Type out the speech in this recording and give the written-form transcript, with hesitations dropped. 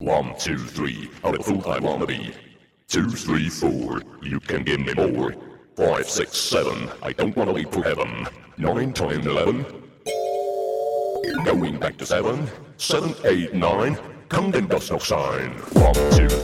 1, 2, 3, how the fool I wanna be. 2, 3, 4, you can give me more. 5, 6, 7, I don't wanna wait for heaven. 9, 10, 11, going back to 7. 7, 8, 9, kann denn das noch sein? 1, 2,